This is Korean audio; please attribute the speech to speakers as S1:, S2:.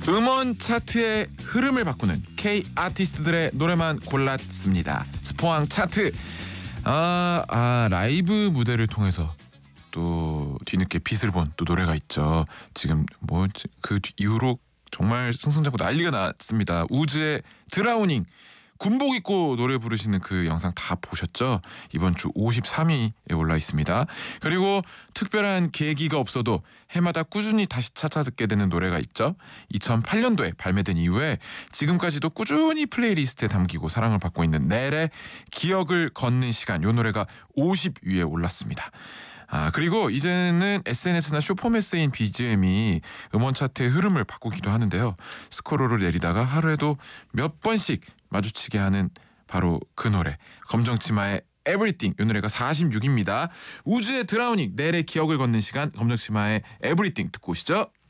S1: 음원 차트의 흐름을 바꾸는 K 아티스트들의 노래만 골랐습니다. 스포왕 차트. 라이브 무대를 통해서 또 뒤늦게 빛을 본 또 노래가 있죠. 지금 뭐 그 이후로 정말 승승장구 난리가 났습니다. 우즈의 드라우닝. 군복 입고 노래 부르시는 그 영상 다 보셨죠? 이번 주 53위에 올라 있습니다. 그리고 특별한 계기가 없어도 해마다 꾸준히 다시 찾아듣게 되는 노래가 있죠. 2008년도에 발매된 이후에 지금까지도 꾸준히 플레이리스트에 담기고 사랑을 받고 있는 넬의 기억을 걷는 시간, 이 노래가 50위에 올랐습니다. 그리고 이제는 SNS나 쇼퍼메세인 BGM이 음원 차트의 흐름을 바꾸기도 하는데요. 스크롤을 내리다가 하루에도 몇 번씩 마주치게 하는 바로 그 노래, 검정치마의 Everything. 이 노래가 46입니다. 우즈의 드라우닝, 넬의 기억을 걷는 시간, 검정치마의 Everything 듣고 오시죠.